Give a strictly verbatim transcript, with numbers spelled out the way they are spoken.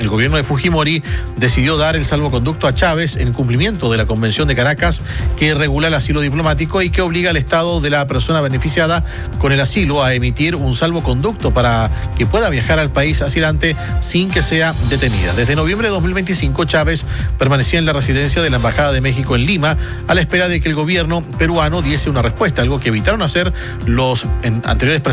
El gobierno de Fujimori decidió dar el salvoconducto a Chávez en cumplimiento de la Convención de Caracas que regula el asilo diplomático y que obliga al Estado de la persona beneficiada con el asilo a emitir un salvoconducto para que pueda viajar al país asilante sin que sea detenida. Desde noviembre de dos mil veinticinco, Chávez permanecía en la residencia de la Embajada de México en Lima a la espera de que el gobierno peruano diese una respuesta, algo que evitaron hacer los anteriores presidentes